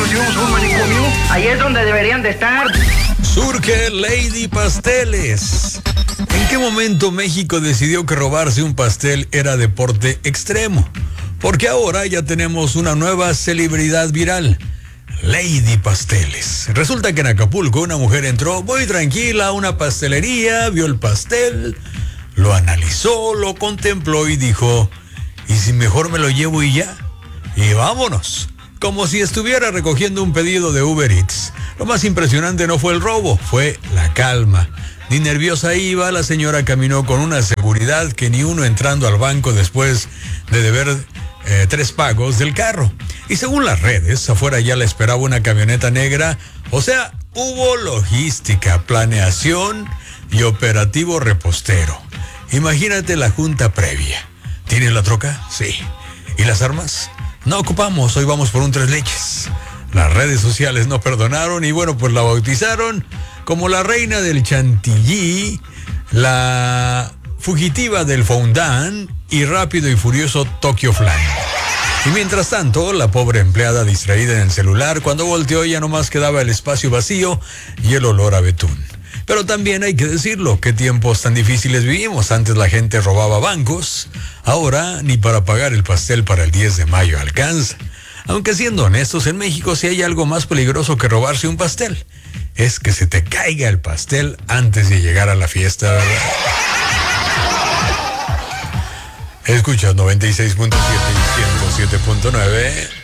si vamos a un manicomio. Ahí es donde deberían de estar. Surge Lady Pasteles. ¿En qué momento México decidió que robarse un pastel era deporte extremo? Porque ahora ya tenemos una nueva celebridad viral, Lady Pasteles. Resulta que en Acapulco una mujer entró muy tranquila a una pastelería, vio el pastel, lo analizó, lo contempló y dijo, ¿y si mejor me lo llevo y ya? Y vámonos, como si estuviera recogiendo un pedido de Uber Eats. Lo más impresionante no fue el robo, fue la calma. Ni nerviosa iba, la señora caminó con una seguridad que ni uno entrando al banco después de deber 3 pagos del carro. Y según las redes, afuera ya la esperaba una camioneta negra. O sea, hubo logística, planeación y operativo repostero. Imagínate la junta previa. ¿Tienes la troca? Sí. ¿Y las armas? No ocupamos, hoy vamos por un 3 leches. Las redes sociales no perdonaron y bueno, pues la bautizaron como la reina del chantilly, la fugitiva del fondant y rápido y furioso Tokyo Flan. Y mientras tanto, la pobre empleada distraída en el celular, cuando volteó ya nomás quedaba el espacio vacío y el olor a betún. Pero también hay que decirlo, qué tiempos tan difíciles vivimos. Antes la gente robaba bancos, ahora ni para pagar el pastel para el 10 de mayo alcanza. Aunque siendo honestos, en México si hay algo más peligroso que robarse un pastel, es que se te caiga el pastel antes de llegar a la fiesta, ¿verdad? Escuchas 96.7 y 107.9.